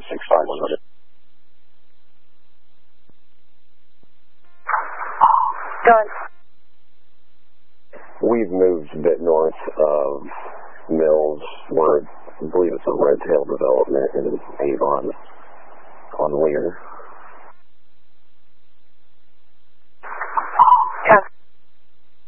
65100. Go ahead. We've moved a bit north of Mills, where I believe it's a Red Tail development in Avon on Lear.